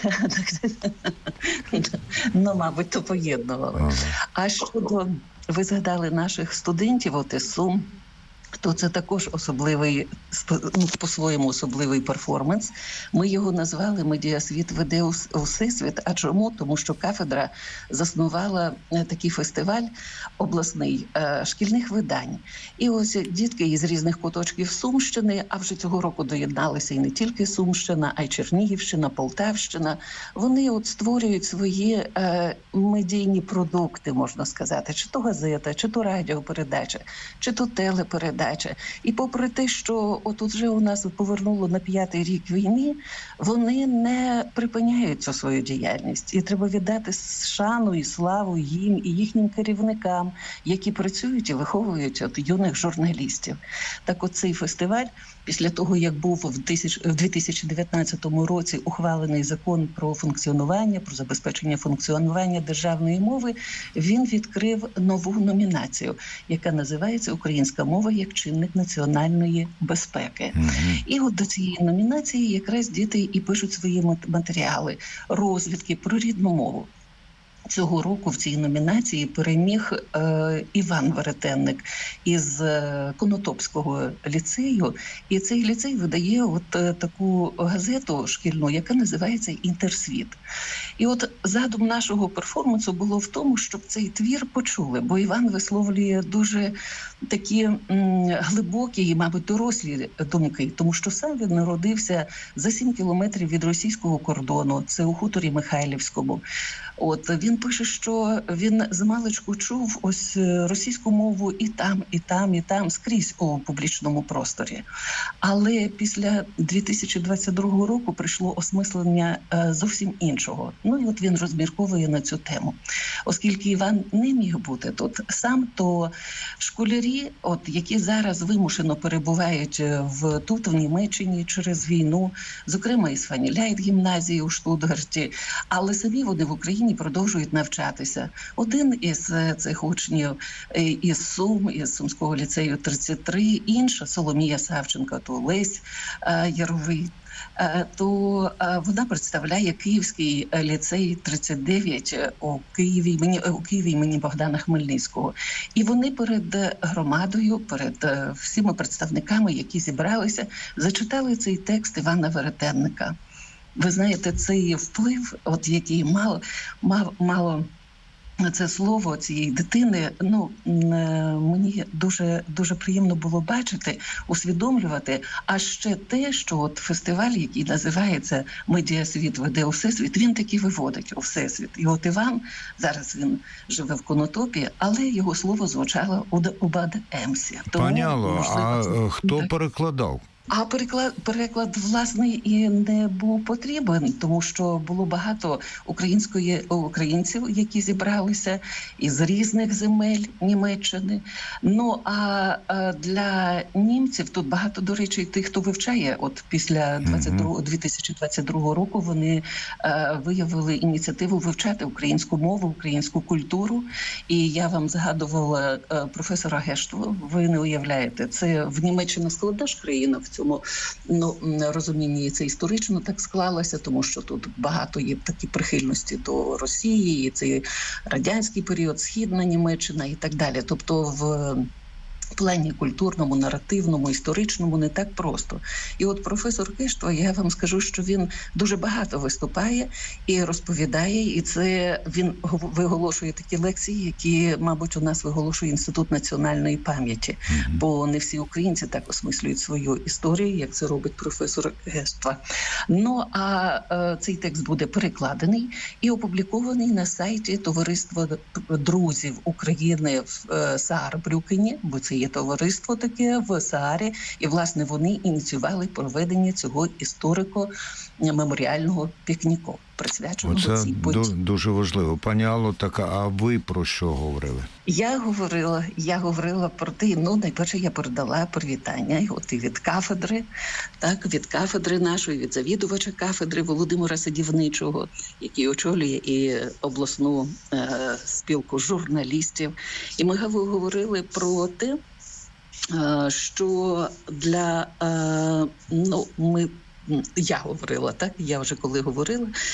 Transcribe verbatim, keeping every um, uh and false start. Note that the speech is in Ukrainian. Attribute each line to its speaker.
Speaker 1: Ну, мабуть, то поєднували.
Speaker 2: Ага.
Speaker 1: А щодо, ви згадали наших студентів, от із Сум, то це також особливий, ну, по-своєму особливий перформанс. Ми його назвали «Медіасвіт веде у всесвіт». А чому? Тому що кафедра заснувала такий фестиваль обласний шкільних видань. І ось дітки із різних куточків Сумщини, а вже цього року доєдналися і не тільки Сумщина, а й Чернігівщина, Полтавщина. Вони от створюють свої е, медійні продукти, можна сказати, чи то газета, чи то радіопередача, чи то телепередача. І попри те, що от вже у нас повернуло на п'ятий рік війни, вони не припиняють цю свою діяльність. І треба віддати шану і славу їм і їхнім керівникам, які працюють і виховують от юних журналістів. Так от цей фестиваль, після того, як був в дві тисячі дев'ятнадцятому році ухвалений закон про функціонування, про забезпечення функціонування державної мови, він відкрив нову номінацію, яка називається «Українська мова як чинник національної безпеки». Mm-hmm. І от до цієї номінації якраз діти і пишуть свої матеріали, розвідки про рідну мову. Цього року в цій номінації переміг е, Іван Веретенник із е, Конотопського ліцею. І цей ліцей видає от е, таку газету шкільну, яка називається «Інтерсвіт». І от задум нашого перформансу було в тому, щоб цей твір почули, бо Іван висловлює дуже такі м, глибокі і, мабуть, дорослі думки, тому що сам він народився за сім кілометрів від російського кордону, це у хуторі Михайлівському. От він пише, що він змалечку чув ось російську мову і там, і там, і там, скрізь у публічному просторі. Але після дві тисячі двадцять другого року прийшло осмислення зовсім іншого. Ну і от він розмірковує на цю тему. Оскільки Іван не міг бути тут сам, то школярі, от які зараз вимушено перебувають в тут, в Німеччині через війну, зокрема із Фаніляйт гімназії у Штутгарті, але самі вони в Україні продовжують навчатися. Один із цих учнів із Сум, із Сумського ліцею тридцять три, інша Соломія Савченко, то Лесь Яровий, то вона представляє Київський ліцей тридцять дев'ять у Києві, у Києві імені Богдана Хмельницького. І вони перед громадою, перед всіма представниками, які зібралися, зачитали цей текст Івана Веретенника. Ви знаєте, цей вплив, от який мало, мало, мало це слово цієї дитини, ну, мені дуже, дуже приємно було бачити, усвідомлювати, а ще те, що от фестиваль, який називається «Медіасвіт веде у всесвіт», він таки виводить у всесвіт. І от Іван, зараз він живе в Конотопі, але його слово звучало у БАД-Емсі.
Speaker 2: Пані Алло, а хто так перекладав?
Speaker 1: А переклад, переклад, власне, і не був потрібен, тому що було багато української, українців, які зібралися із різних земель Німеччини. Ну, а, а для німців тут багато, до речі, тих, хто вивчає. От після дві тисячі двадцять другого року вони а, виявили ініціативу вивчати українську мову, українську культуру. І я вам згадувала а, професора Гештву. Ви не уявляєте, це в Німеччині складна ж країна в цьому, ну, розумінні, це історично так склалося, тому що тут багато є такі прихильності до Росії, і це радянський період, Східна Німеччина і так далі. Тобто в плані культурному, наративному, історичному не так просто. І от професор Кештва, я вам скажу, що він дуже багато виступає і розповідає, і це він виголошує такі лекції, які, мабуть, у нас виголошує Інститут національної пам'яті, mm-hmm. бо не всі українці так осмислюють свою історію, як це робить професор Кештва. Ну, а е, цей текст буде перекладений і опублікований на сайті Товариства друзів України в е, Саарбрюкені, бо це є товариство таке в Саарі, і, власне, вони ініціювали проведення цього історико-меморіального пікніку, присвяченого цій події.
Speaker 2: Дуже важливо. Пані Алло, так, а ви про що говорили?
Speaker 1: Я говорила, я говорила про те, ну, найперше я передала привітання от і від кафедри, так, від кафедри нашої, від завідувача кафедри Володимира Садівничого, який очолює і обласну е, спілку журналістів. І ми говорили про те, що для, ну, ми, я говорила, так, я вже коли говорила,